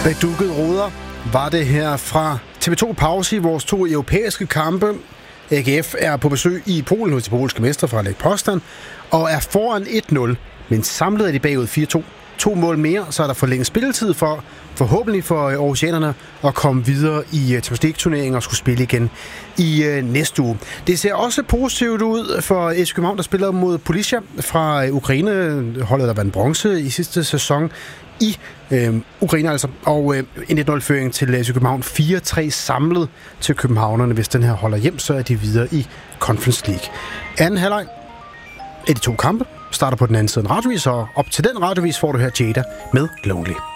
Bedukket ruder var det her fra TV2 Pause i vores 2 europæiske kampe. AGF er på besøg i Polen hos de polske mestre fra Lech Poznan og er foran 1-0, men samlet er de bagud 4-2. 2 mål mere, så er der forlænget spilletid for forhåbentlig for aarhusianerne at komme videre i Champions League-turneringen og skulle spille igen i næste uge. Det ser også positivt ud for SK København, der spiller mod Polisia fra Ukraine. Holdet der vandt bronze i sidste sæson i Ukraine altså. Og en 1-0-føring til SK København. 4-3 samlet til københavnerne. Hvis den her holder hjem, så er de videre i Conference League. Anden halvleg af de 2 kampe starter på den anden side af en radiovis, og op til den radiovis får du her Jada med Lonely.